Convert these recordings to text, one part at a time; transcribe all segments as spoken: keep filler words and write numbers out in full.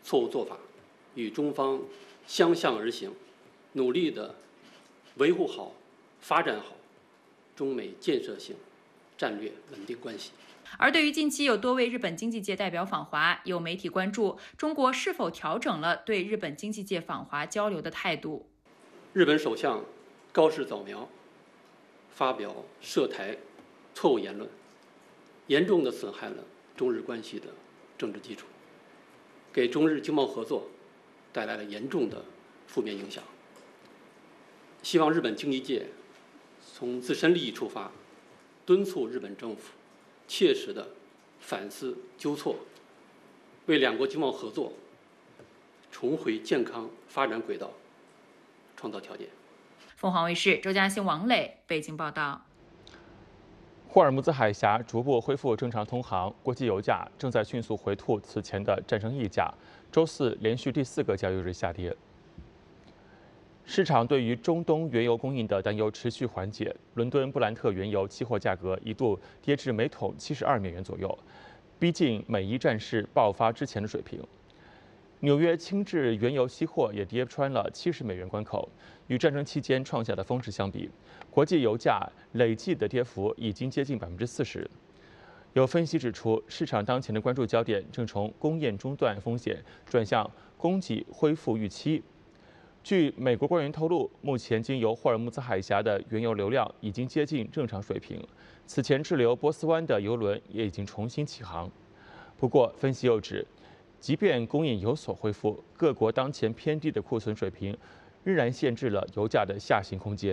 错误做法，与中方相向而行，努力的维护好、发展好中美建设性战略稳定关系。 而对于近期有多位日本经济界代表访华，有媒体关注中国是否调整了对日本经济界访华交流的态度。 日本首相高市早苗发表涉台错误言论，严重地损害了中日关系的政治基础，给中日经贸合作带来了严重的负面影响。希望日本经济界从自身利益出发，敦促日本政府切实的反思纠错，为两国经贸合作重回健康发展轨道创造条件。 凤凰卫视周嘉欣、王磊北京报道。 霍尔木兹海峡逐步恢复正常通航，国际油价正在迅速回吐此前的战争溢价，周四连续第四个交易日下跌。市场对于中东原油供应的担忧持续缓解，伦敦布兰特原油期货价格一度跌至每桶七十二美元左右，逼近美伊战事爆发之前的水平。纽约轻质原油期货也跌穿了七十美元关口，与战争期间创下的峰值相比，国际油价累计的跌幅已经接近百分之四十。有分析指出，市场当前的关注焦点正从供应中断风险转向供给恢复预期。据美国官员透露，目前经由霍尔木兹海峡的原油流量已经接近正常水平，此前滞留波斯湾的油轮也已经重新起航。不过，分析又指，即便供应有所恢复，各国当前偏低的库存水平仍然限制了油价的下行空间。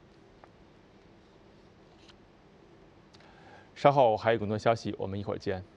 稍后还有更多消息，我们一会儿见。